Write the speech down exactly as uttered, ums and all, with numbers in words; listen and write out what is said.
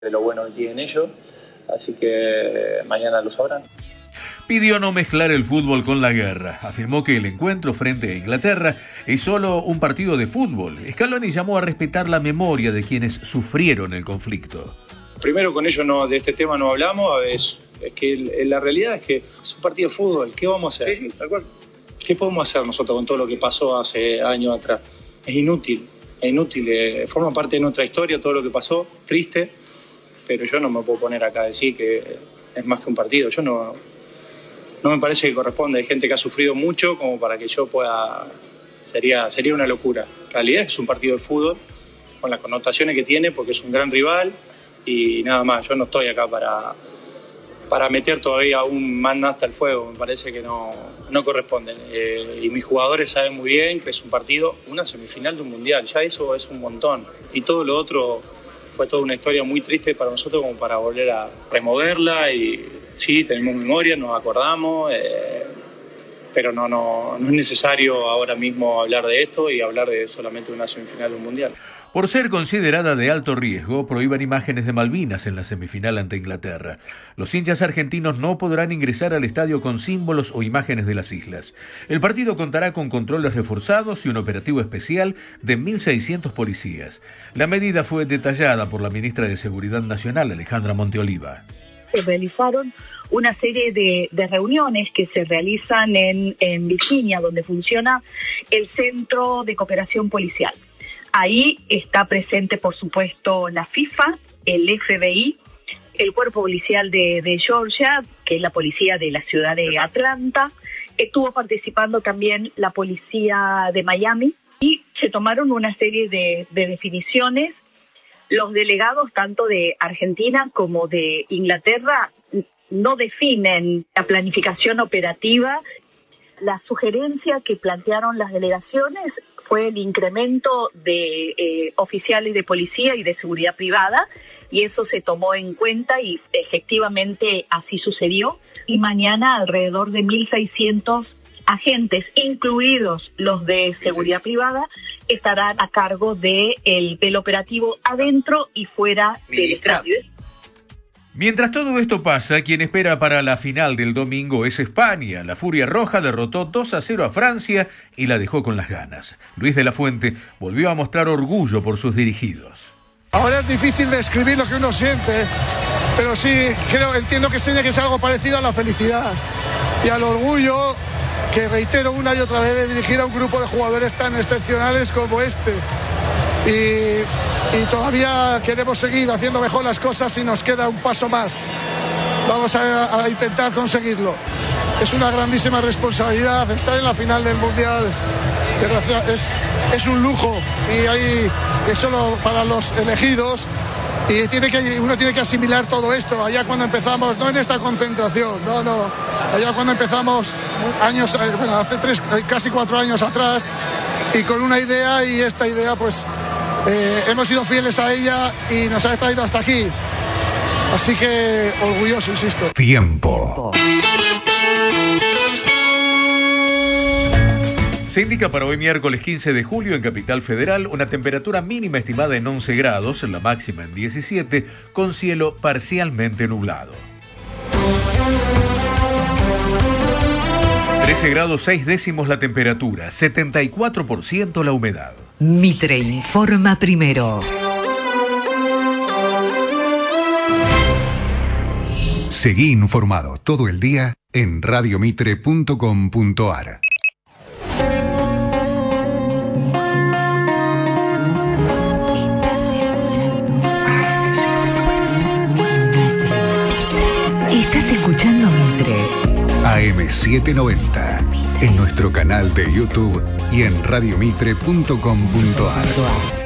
de lo bueno que tienen ellos, así que mañana lo sabrán. Pidió no mezclar el fútbol con la guerra. Afirmó que el encuentro frente a Inglaterra es solo un partido de fútbol. Scaloni llamó a respetar la memoria de quienes sufrieron el conflicto. Primero, con ellos no, de este tema no hablamos, es, es que la realidad es que es un partido de fútbol. ¿Qué vamos a hacer? Sí, sí, tal cual. ¿Qué podemos hacer nosotros con todo lo que pasó hace años atrás? Es inútil, es inútil. Eh, forma parte de nuestra historia todo lo que pasó, triste, pero yo no me puedo poner acá a decir que es más que un partido. Yo no, no me parece que corresponde. Hay gente que ha sufrido mucho como para que yo pueda... Sería, sería una locura. La realidad es que es un partido de fútbol con las connotaciones que tiene porque es un gran rival y nada más. Yo no estoy acá para... para meter todavía aún más hasta el fuego, me parece que no, no corresponde. Eh, y mis jugadores saben muy bien que es un partido, una semifinal de un mundial, ya eso es un montón. Y todo lo otro fue toda una historia muy triste para nosotros como para volver a removerla. Y sí, tenemos memoria, nos acordamos, eh, pero no, no, no es necesario ahora mismo hablar de esto y hablar de solamente una semifinal de un mundial. Por ser considerada de alto riesgo, prohíben imágenes de Malvinas en la semifinal ante Inglaterra. Los hinchas argentinos no podrán ingresar al estadio con símbolos o imágenes de las islas. El partido contará con controles reforzados y un operativo especial de mil seiscientos policías. La medida fue detallada por la ministra de Seguridad Nacional, Alejandra Monteoliva. Se realizaron una serie de, de reuniones que se realizan en, en Virginia, donde funciona el Centro de Cooperación Policial. Ahí está presente, por supuesto, la FIFA, el F B I, el Cuerpo Policial de, de Georgia, que es la policía de la ciudad de Atlanta. Estuvo participando también la policía de Miami y se tomaron una serie de, de definiciones. Los delegados, tanto de Argentina como de Inglaterra, no definen la planificación operativa. La sugerencia que plantearon las delegaciones fue el incremento de eh, oficiales de policía y de seguridad privada, y eso se tomó en cuenta y efectivamente así sucedió. Y mañana alrededor de mil seiscientos agentes, incluidos los de seguridad sí, sí. privada, estarán a cargo de el, del operativo adentro y fuera Ministra. del estadio. Mientras todo esto pasa, quien espera para la final del domingo es España. La Furia Roja derrotó dos a cero a Francia y la dejó con las ganas. Luis de la Fuente volvió a mostrar orgullo por sus dirigidos. Ahora es difícil describir lo que uno siente, pero sí creo, entiendo que tiene que ser algo parecido a la felicidad y al orgullo que reitero una y otra vez de dirigir a un grupo de jugadores tan excepcionales como este. Y, y todavía queremos seguir haciendo mejor las cosas y nos queda un paso más. Vamos a, a intentar conseguirlo. Es una grandísima responsabilidad estar en la final del Mundial. Es, es un lujo y hay, es solo para los elegidos. Y tiene que, uno tiene que asimilar todo esto. Allá cuando empezamos, no en esta concentración, no, no. Allá cuando empezamos, años, bueno, hace tres, casi cuatro años atrás, y con una idea, y esta idea, pues, eh, hemos sido fieles a ella y nos ha traído hasta aquí. Así que orgulloso, insisto. Tiempo. Se indica para hoy miércoles quince de julio en Capital Federal una temperatura mínima estimada en once grados, la máxima en diecisiete, con cielo parcialmente nublado. trece grados seis décimos la temperatura, setenta y cuatro por ciento la humedad. Mitre informa primero. Seguí informado todo el día en radio mitre punto com punto a r. Estás escuchando Mitre. A M setecientos noventa. En nuestro canal de YouTube y en radio mitre punto com punto a r.